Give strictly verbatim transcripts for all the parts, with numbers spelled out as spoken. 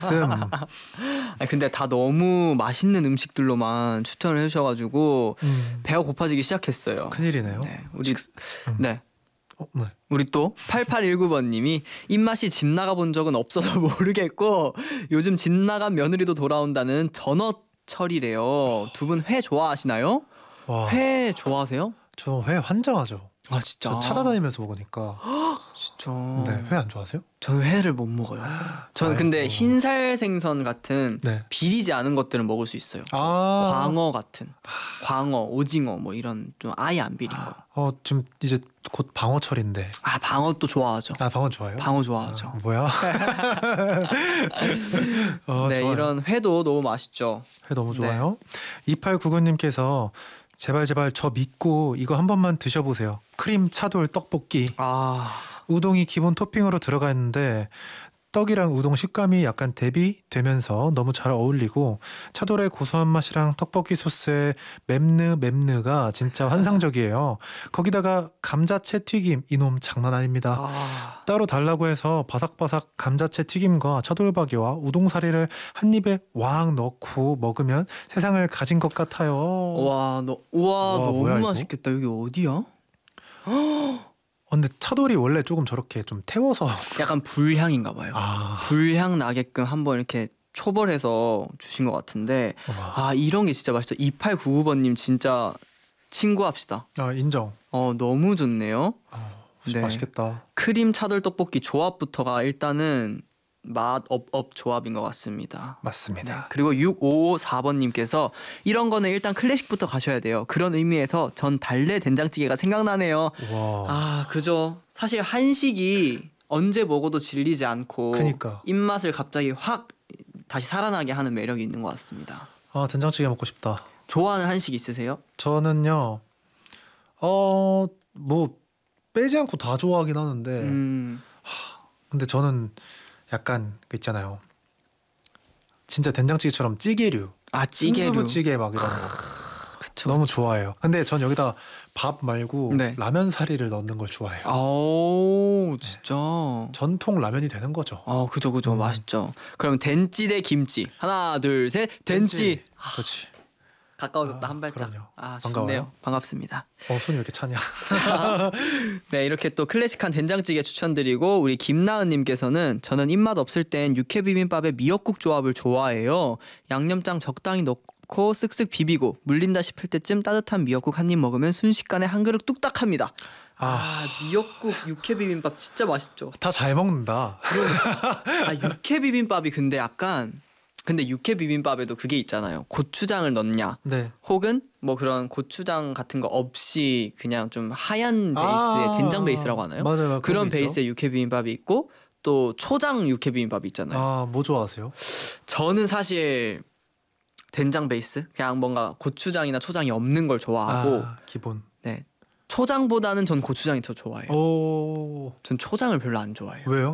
아 근데 다 너무 맛있는 음식들로만 추천을 해주셔가지고 음. 배가 고파지기 시작했어요. 큰일이네요. 네, 우리 음. 네. 어, 네. 우리 또 팔팔일구 번님이 입맛이 집 나가본 적은 없어서 모르겠고 요즘 집 나간 며느리도 돌아온다는 전어철이래요. 두 분 회 좋아하시나요? 와. 회 좋아하세요? 저 회 환장하죠. 아 진짜? 저 찾아다니면서 먹으니까. 진짜? 네, 회 안 좋아하세요? 저는 회를 못 먹어요. 저는 아이고. 근데 흰살 생선 같은 네. 비리지 않은 것들은 먹을 수 있어요. 아~ 광어 같은, 광어, 오징어 뭐 이런 좀 아예 안 비린 거. 어 지금 이제 곧 방어철인데. 아 방어 또 좋아하죠. 아 방어 좋아요? 방어 좋아하죠. 아, 뭐야? 어, 네 좋아요. 이런 회도 너무 맛있죠. 회 너무 좋아요. 네. 이팔구구 님께서 제발 제발 저 믿고 이거 한 번만 드셔보세요. 크림 차돌 떡볶이. 아... 우동이 기본 토핑으로 들어가 있는데 떡이랑 우동 식감이 약간 대비되면서 너무 잘 어울리고 차돌의 고소한 맛이랑 떡볶이 소스의 맵느 맵느가 진짜 환상적이에요. 거기다가 감자채 튀김 이놈 장난 아닙니다. 아... 따로 달라고 해서 바삭바삭 감자채 튀김과 차돌박이와 우동사리를 한 입에 왕 넣고 먹으면 세상을 가진 것 같아요. 와, 너, 우와, 와, 너무 뭐야, 맛있겠다. 여기 어디야? 근데 차돌이 원래 조금 저렇게 좀 태워서 약간 불향인가 봐요. 아... 불향 나게끔 한번 이렇게 초벌해서 주신 것 같은데 와... 아 이런 게 진짜 맛있다. 이팔구구 번님 진짜 친구합시다. 아 인정. 어 너무 좋네요. 아, 네. 맛있겠다. 크림 차돌 떡볶이 조합부터가 일단은 맛 업업 조합인 것 같습니다. 맞습니다. 네. 그리고 육오오사 번님께서 이런 거는 일단 클래식부터 가셔야 돼요. 그런 의미에서 전 달래 된장찌개가 생각나네요. 와. 아 그죠. 사실 한식이 언제 먹어도 질리지 않고 그니까. 입맛을 갑자기 확 다시 살아나게 하는 매력이 있는 것 같습니다. 아 된장찌개 먹고 싶다. 좋아하는 한식 있으세요? 저는요. 어 뭐 빼지 않고 다 좋아하긴 하는데 음. 하, 근데 저는 약간 그 있잖아요. 진짜 된장찌개처럼 찌개류. 아 찌개류. 순두부찌개 막 이런 거. 그쵸, 너무 그쵸. 좋아해요. 근데 전 여기다 밥 말고 네. 라면 사리를 넣는 걸 좋아해요. 오 진짜. 네. 전통 라면이 되는 거죠. 아 그죠 그죠 음. 맛있죠. 그럼 된찌 대 김치. 하나 둘 셋 된찌. 된찌. 그렇지. 가까워졌다 아, 한 발짝. 그럼요. 아 반가워요. 좋네요. 반갑습니다. 어 손이 왜 이렇게 차냐. 네 이렇게 또 클래식한 된장찌개 추천드리고 우리 김나은님께서는 저는 입맛 없을 땐 육회비빔밥에 미역국 조합을 좋아해요. 양념장 적당히 넣고 쓱쓱 비비고 물린다 싶을 때쯤 따뜻한 미역국 한 입 먹으면 순식간에 한 그릇 뚝딱합니다. 아, 아 미역국 육회비빔밥 진짜 맛있죠. 다 잘 먹는다. 아 육회비빔밥이 근데 약간 근데 육회 비빔밥에도 그게 있잖아요. 고추장을 넣냐 네. 혹은 뭐 그런 고추장 같은 거 없이 그냥 좀 하얀 베이스의 아~ 된장 베이스라고 하나요? 맞아요. 그런 있죠. 베이스의 육회 비빔밥이 있고 또 초장 육회 비빔밥이 있잖아요. 아, 뭐 좋아하세요? 저는 사실 된장 베이스 그냥 뭔가 고추장이나 초장이 없는 걸 좋아하고 아, 기본. 네. 초장보다는 전 고추장이 더 좋아해요. 오. 전 초장을 별로 안 좋아해요. 왜요?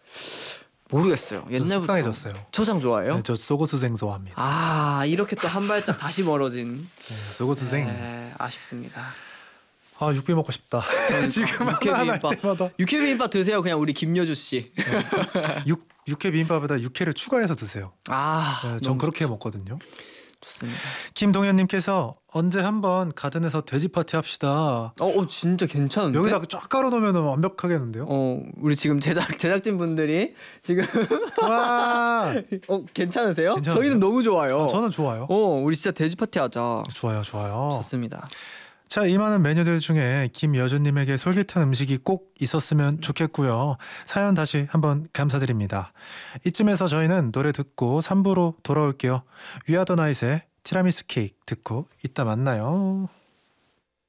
모르겠어요. 옛날부터 속상해졌어요. 초장 좋아해요? 네, 저 소고수생 좋아합니다. 아 이렇게 또 한 발짝 다시 멀어진. 네, 소고수생. 네, 아쉽습니다. 아 육비 먹고 싶다. 지금 육회 비빔밥. 육회 비빔밥 드세요. 그냥 우리 김여주 씨. 네. 육 육회 비빔밥에다 육회를 추가해서 드세요. 아, 네, 전 그렇게 좋... 먹거든요. 좋습니다. 김동현님께서 언제 한번 가든에서 돼지 파티 합시다. 어, 어 진짜 괜찮은데? 여기다 쫙 깔아놓으면 완벽하겠는데요? 어, 우리 지금 제작 제작진 분들이 지금 와, 어 괜찮으세요? 괜찮으세요? 저희는 너무 좋아요. 아, 저는 좋아요. 어, 우리 진짜 돼지 파티 하자. 좋아요, 좋아요. 좋습니다. 자, 이 많은 메뉴들 중에 김여주님에게 솔깃한 음식이 꼭 있었으면 좋겠고요. 사연 다시 한번 감사드립니다. 이쯤에서 저희는 노래 듣고 삼 부로 돌아올게요. 위아더 나잇의 티라미수 케이크 듣고 이따 만나요.